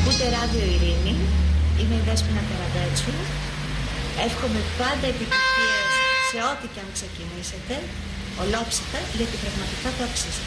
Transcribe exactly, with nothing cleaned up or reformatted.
Ακούτε Ράδιο Ειρήνη, είμαι η Δέσποινα Καραγκάτσου. Εύχομαι πάντα επιτυχίες σε ό,τι και αν ξεκινήσετε, ολόψυχα, γιατί πραγματικά το αξίζετε.